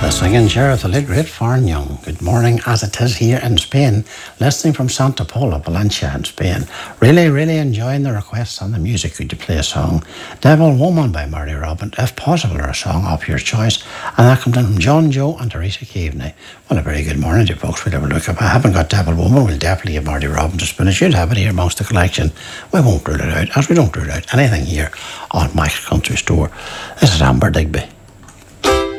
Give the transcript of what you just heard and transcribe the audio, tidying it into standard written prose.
The singing chair of the late great Farn Young. Good morning, as it is here in Spain. Listening from Santa Pola, Valencia in Spain. Really enjoying the requests on the music. Could you play a song? Devil Woman by Murray Robin, if possible, or a song of your choice. And that comes in from John Joe and Teresa Keaveney. Well, a very good morning to you folks. We'll have a look. If I haven't got Devil Woman, we'll definitely have Marty Robbins to spin. I should have it here amongst the collection. We won't rule it out, as we don't rule out anything here on Mike's Country Store. This is Amber Digby.